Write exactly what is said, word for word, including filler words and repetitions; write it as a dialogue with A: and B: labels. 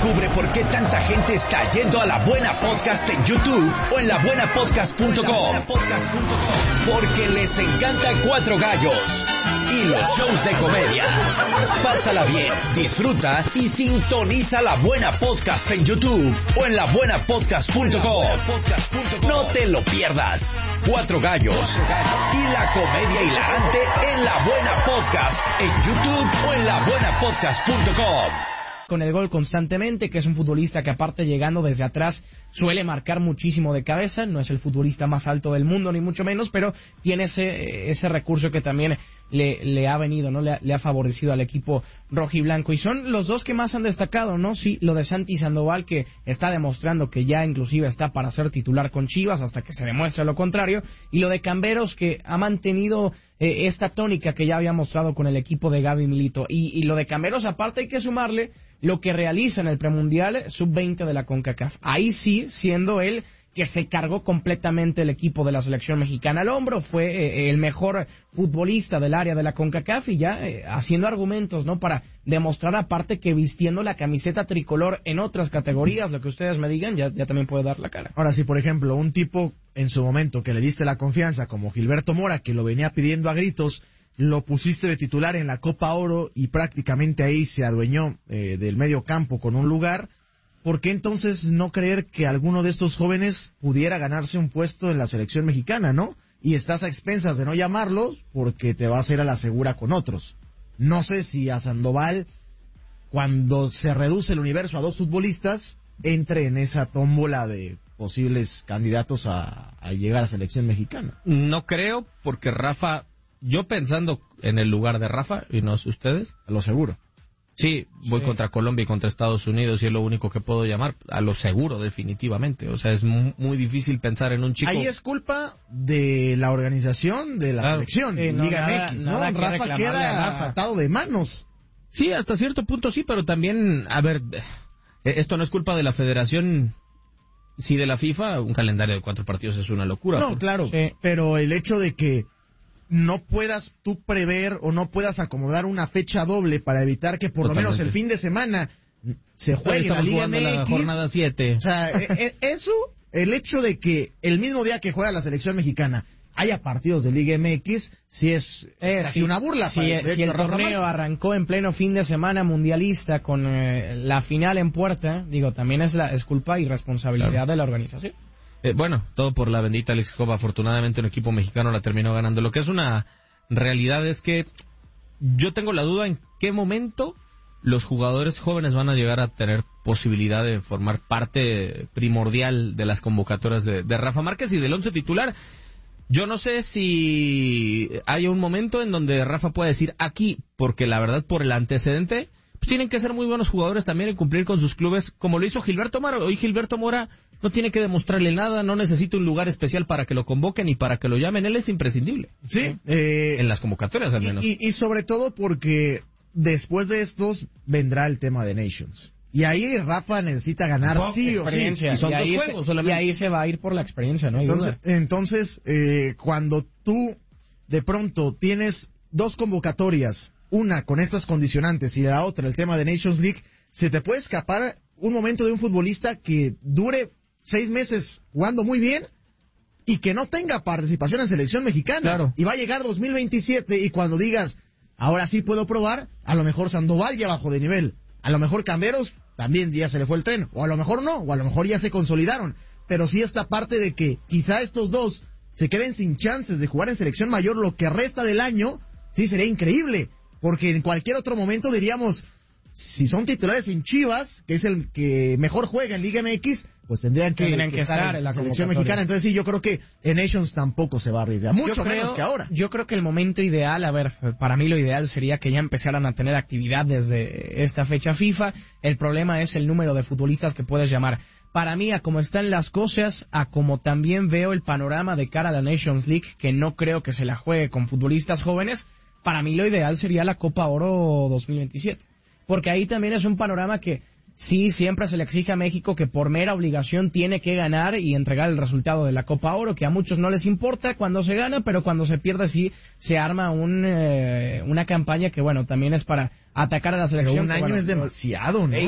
A: Descubre por qué tanta gente está yendo a La Buena Podcast en YouTube o en la buena podcast punto com. Porque les encanta Cuatro Gallos y los shows de comedia. Pásala bien, disfruta y sintoniza La Buena Podcast en YouTube o en la buena podcast punto com. No te lo pierdas. Cuatro Gallos y la comedia hilarante en La Buena Podcast en YouTube o en la buena podcast punto com.
B: Con el gol constantemente, que es un futbolista que aparte llegando desde atrás suele marcar muchísimo de cabeza, no es el futbolista más alto del mundo ni mucho menos, pero tiene ese ese recurso que también le, le ha venido, ¿no? Le ha, le ha favorecido al equipo rojiblanco, y son los dos que más han destacado, ¿no? Sí, lo de Santi Sandoval, que está demostrando que ya inclusive está para ser titular con Chivas hasta que se demuestre lo contrario, y lo de Camberos, que ha mantenido eh, esta tónica que ya había mostrado con el equipo de Gaby Milito, y, y lo de Camberos aparte hay que sumarle lo que realiza en el premundial sub veinte de la CONCACAF. Ahí sí, siendo él que se cargó completamente el equipo de la selección mexicana al hombro, fue eh, el mejor futbolista del área de la CONCACAF, y ya eh, haciendo argumentos, ¿no?, para demostrar aparte que vistiendo la camiseta tricolor en otras categorías, lo que ustedes me digan, ya, ya también puede dar la cara.
C: Ahora sí, por ejemplo, un tipo en su momento que le diste la confianza, como Gilberto Mora, que lo venía pidiendo a gritos, lo pusiste de titular en la Copa Oro y prácticamente ahí se adueñó eh, del medio campo con un lugar. ¿Por qué entonces no creer que alguno de estos jóvenes pudiera ganarse un puesto en la selección mexicana, no? Y estás a expensas de no llamarlos porque te vas a ir a la segura con otros. No sé si a Sandoval, cuando se reduce el universo a dos futbolistas, entre en esa tómbola de posibles candidatos a, a llegar a selección mexicana.
D: No creo, porque Rafa... Yo pensando en el lugar de Rafa, y no sé ustedes.
C: A lo seguro.
D: Sí, voy
B: sí.
D: contra Colombia y contra Estados Unidos, y es lo único que puedo llamar. A lo seguro, definitivamente. O sea, es muy, muy difícil pensar en un chico...
C: Ahí es culpa de la organización de la
D: claro.
C: selección,
B: Sí, no,
C: Liga
B: nada,
C: M X, ¿no?
B: nada que
C: Rafa queda
B: Rafa.
C: atado de manos.
D: Sí, hasta cierto punto sí, pero también, a ver, esto no es culpa de la federación... Sí, de la FIFA, un calendario de cuatro partidos es una locura.
C: No,
D: por...
C: claro,
B: sí.
C: Pero el hecho de que no puedas tú prever o no puedas acomodar una fecha doble para evitar que por
D: Totalmente.
C: lo menos el fin de semana se juegue la Liga M X.
D: La jornada siete.
C: O sea, e- e- eso, el hecho de que el mismo día que juega la selección mexicana haya partidos de Liga M X, sí es,
B: Eh,
C: es casi
B: sí,
C: una burla.
B: Si,
C: para
B: si el
C: Rafa
B: torneo
C: Márquez.
B: arrancó en pleno fin de semana mundialista con eh, la final en puerta, digo, también es, la, es culpa y responsabilidad
D: Claro.
B: de la organización.
D: Eh, bueno, todo por la bendita Alex Copa. Afortunadamente un equipo mexicano la terminó ganando. Lo que es una realidad es que yo tengo la duda en qué momento los jugadores jóvenes van a llegar a tener posibilidad de formar parte primordial de las convocatorias de, de Rafa Márquez y del once titular. Yo no sé si hay un momento en donde Rafa pueda decir aquí, porque la verdad por el antecedente, pues tienen que ser muy buenos jugadores también y cumplir con sus clubes, como lo hizo Gilberto Mora. Hoy Gilberto Mora no tiene que demostrarle nada, no necesita un lugar especial para que lo convoquen y para que lo llamen, él es imprescindible.
C: Sí, eh,
D: En las convocatorias al menos.
C: y, y, y sobre todo porque después de estos vendrá el tema de Nations. Y ahí Rafa necesita ganar sí o sí.
B: Experiencia.
D: Y son
B: Y
D: dos
B: ahí,
D: juegos
B: se,
D: solamente.
B: y ahí se va a ir por la experiencia, ¿no? Hay
C: Entonces,
B: duda.
C: entonces eh, cuando tú de pronto tienes dos convocatorias, una con estas condicionantes y la otra el tema de Nations League, se te puede escapar un momento de un futbolista que dure seis meses jugando muy bien y que no tenga participación en selección mexicana.
D: Claro.
C: Y va a llegar dos mil veintisiete y cuando digas, ahora sí puedo probar, a lo mejor Sandoval ya bajó de nivel, a lo mejor Camberos también ya se le fue el tren, o a lo mejor no, o a lo mejor ya se consolidaron, pero sí esta parte de que quizá estos dos se queden sin chances de jugar en selección mayor lo que resta del año, sí sería increíble, porque en cualquier otro momento diríamos, si son titulares en Chivas, que es el que mejor juega en Liga M X, pues tendrían que,
B: Tendrían que estar en la
C: selección
B: convocatoria.
C: mexicana. Entonces sí, yo creo que en Nations tampoco se va a arriesgar, mucho
B: Yo creo-
C: menos que ahora.
B: Yo creo que el momento ideal, a ver, para mí lo ideal sería que ya empezaran a tener actividad desde esta fecha FIFA. El problema es el número de futbolistas que puedes llamar. Para mí, a como están las cosas, a como también veo el panorama de cara a la Nations League, que no creo que se la juegue con futbolistas jóvenes, para mí lo ideal sería la Copa Oro dos mil veintisiete. Porque ahí también es un panorama que sí, siempre se le exige a México que por mera obligación tiene que ganar y entregar el resultado de la Copa Oro, que a muchos no les importa cuando se gana, pero cuando se pierde sí se arma un, eh, una campaña que, bueno, también es para atacar a la selección.
C: Pero un
B: que,
C: año
B: bueno,
C: es demasiado, ¿no?